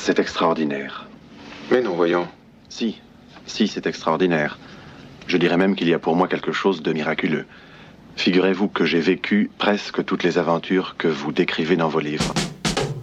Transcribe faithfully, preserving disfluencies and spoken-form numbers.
C'est extraordinaire. Mais non, voyons. Si, si, c'est extraordinaire. Je dirais même qu'il y a pour moi quelque chose de miraculeux. Figurez-vous que j'ai vécu presque toutes les aventures que vous décrivez dans vos livres.